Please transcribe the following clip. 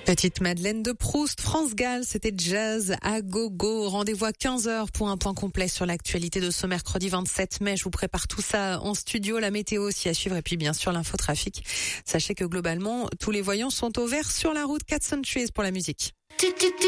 Petite Madeleine de Proust, France Gall, c'était jazz à gogo. Rendez-vous à 15h pour un point complet sur l'actualité de ce mercredi 27 mai. Je vous prépare tout ça en studio, la météo aussi à suivre et puis bien sûr l'infotrafic. Sachez que globalement, tous les voyants sont au vert sur la route 4 Centuries pour la musique.